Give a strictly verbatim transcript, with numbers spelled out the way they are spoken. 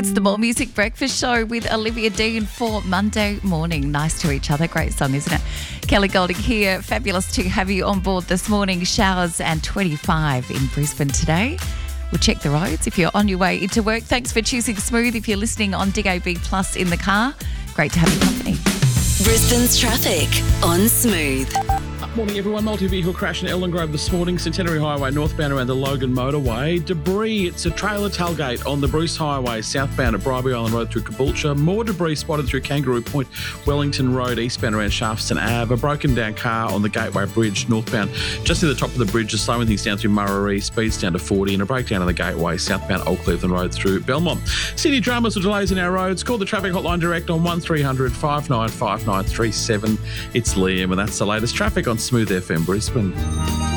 It's the More Music Breakfast Show with Olivia Dean for Monday morning. Nice to each other. Great song, isn't it? Kelly Golding here. Fabulous to have you on board this morning. Showers and twenty-five in Brisbane today. We'll check the roads if you're on your way into work. Thanks for choosing Smooth if you're listening on Dig A B Plus in the car. Great to have your company. Brisbane's traffic on Smooth. Morning, everyone. Multi-vehicle crash in Ellen Grove this morning. Centenary Highway northbound around the Logan motorway. Debris. It's a trailer tailgate on the Bruce Highway southbound at Bribie Island Road through Caboolture. More debris spotted through Kangaroo Point, Wellington Road eastbound around Shafton Ave. A broken down car on the Gateway Bridge northbound. Just near the top of the bridge, just slowing things down through Murray. Speeds down to forty, and a breakdown on the Gateway southbound Old Cleveland Road through Belmont. City dramas or delays in our roads. Call the traffic hotline direct on one three hundred five nine five nine three seven. It's Liam, and that's the latest traffic on Smooth F M Brisbane.